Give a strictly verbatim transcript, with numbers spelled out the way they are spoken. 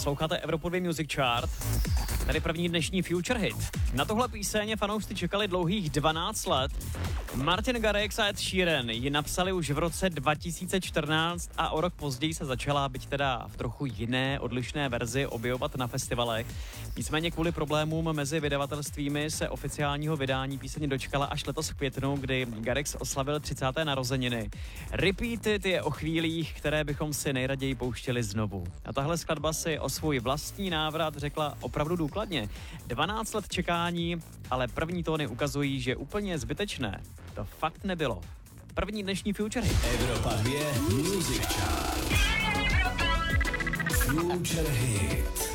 Posloucháte Evropu dva Music Chart. Tady první dnešní Future Hit. Na tohle píseň fanoušci čekali dlouhých dvanáct let. Martin Garrix a Ed Sheeran ji napsali už v roce dva tisíce čtrnáct a o rok později se začala, byť teda v trochu jiné, odlišné verzi, objevovat na festivalech. Nicméně kvůli problémům mezi vydavatelstvími se oficiálního vydání píseň dočkala až letos v květnu, kdy Garrix oslavil třicáté narozeniny. Repeated je o chvílích, které bychom si nejraději pouštěli znovu. A tahle skladba si o svůj vlastní návrat řekla opravdu důkladně. dvanáct let čekání, ale první tóny ukazují, že úplně zbytečné to fakt nebylo. První dnešní Future Hit. Evropa dva Music Chart. Future Hit.